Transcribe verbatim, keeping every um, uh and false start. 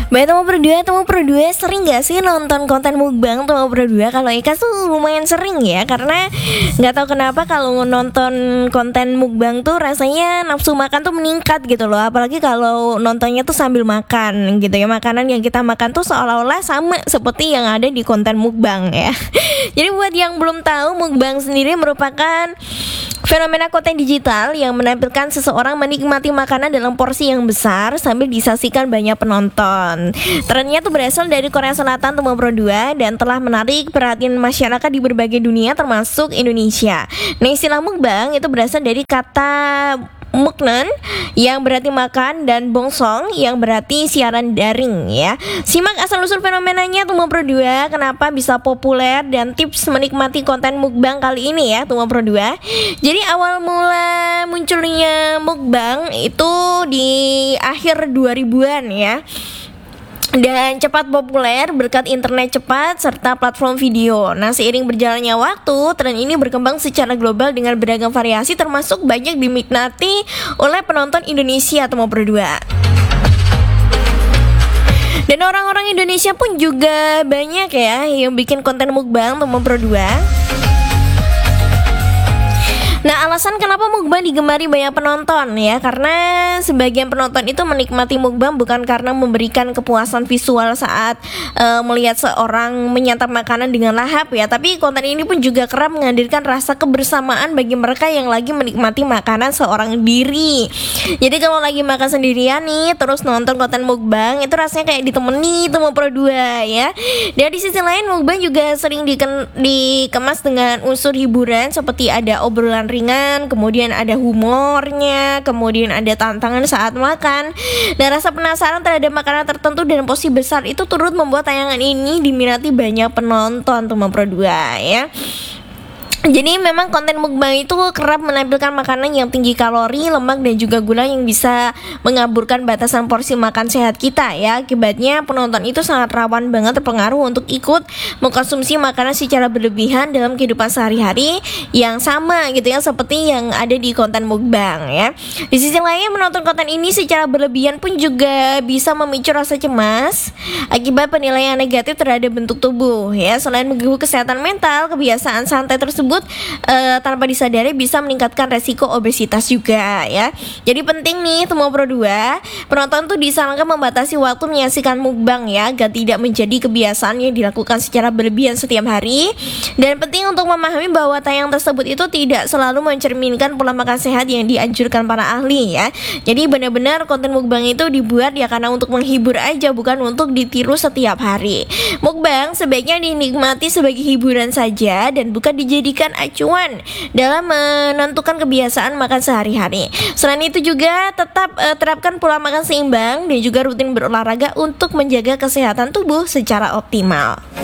Baik teman berdua, teman berdua sering gak sih nonton konten mukbang teman berdua? Kalau Ika tuh lumayan sering ya, karena nggak tahu kenapa kalau nonton konten mukbang tuh rasanya nafsu makan tuh meningkat gitu loh. Apalagi kalau nontonnya tuh sambil makan gitu ya. Makanan yang kita makan tuh seolah-olah sama seperti yang ada di konten mukbang ya. Jadi buat yang belum tahu, mukbang sendiri merupakan fenomena konten digital yang menampilkan seseorang menikmati makanan dalam porsi yang besar sambil disaksikan banyak penonton. Trennya tuh berasal dari Korea Selatan teman Pro dua dan telah menarik perhatian masyarakat di berbagai dunia termasuk Indonesia. Nah, istilah mukbang itu berasal dari kata muknen yang berarti makan dan bongsong yang berarti siaran daring ya. Simak asal-usul fenomenanya Tumo Pro dua, kenapa bisa populer dan tips menikmati konten mukbang kali ini ya Tumo Pro dua. Jadi awal mula munculnya mukbang itu di akhir dua ribuan ya, dan cepat populer berkat internet cepat serta platform video. Nah, seiring berjalannya waktu, tren ini berkembang secara global dengan beragam variasi termasuk banyak diminati oleh penonton Indonesia Tumo Pro dua. Dan orang-orang Indonesia pun juga banyak ya yang bikin konten mukbang Tumo Pro dua. Nah, alasan kenapa mukbang digemari banyak penonton ya, karena sebagian penonton itu menikmati mukbang bukan karena memberikan kepuasan visual saat uh, melihat seorang menyantap makanan dengan lahap ya, tapi konten ini pun juga kerap menghadirkan rasa kebersamaan bagi mereka yang lagi menikmati makanan seorang diri. Jadi kalau lagi makan sendirian nih terus nonton konten mukbang, itu rasanya kayak ditemani Tumo Pro dua ya. Dan di sisi lain, mukbang juga sering diken- dikemas dengan unsur hiburan seperti ada obrolan ringan, kemudian ada humornya, kemudian ada tantangan saat makan. Dan rasa penasaran terhadap makanan tertentu dan porsi besar itu turut membuat tayangan ini diminati banyak penonton Tumo Pro dua ya. Jadi memang konten mukbang itu kerap menampilkan makanan yang tinggi kalori, lemak dan juga gula yang bisa mengaburkan batasan porsi makan sehat kita ya. Akibatnya penonton itu sangat rawan banget terpengaruh untuk ikut mengkonsumsi makanan secara berlebihan dalam kehidupan sehari-hari yang sama gitu ya, seperti yang ada di konten mukbang ya. Di sisi lain, menonton konten ini secara berlebihan pun juga bisa memicu rasa cemas akibat penilaian negatif terhadap bentuk tubuh ya. Selain mengganggu kesehatan mental, kebiasaan santai tersebut Uh, tanpa disadari bisa meningkatkan resiko obesitas juga ya. Jadi penting nih Tumo Pro dua, penonton tuh disarankan membatasi waktu menyaksikan mukbang ya, agar tidak menjadi kebiasaan yang dilakukan secara berlebihan setiap hari. Dan penting untuk memahami bahwa tayang tersebut itu tidak selalu mencerminkan pola makan sehat yang dianjurkan para ahli ya. Jadi benar-benar konten mukbang itu dibuat ya karena untuk menghibur aja, bukan untuk ditiru setiap hari. Mukbang sebaiknya dinikmati sebagai hiburan saja dan bukan dijadikan acuan dalam menentukan kebiasaan makan sehari-hari. Selain itu juga tetap uh, terapkan pola makan seimbang dan juga rutin berolahraga untuk menjaga kesehatan tubuh secara optimal.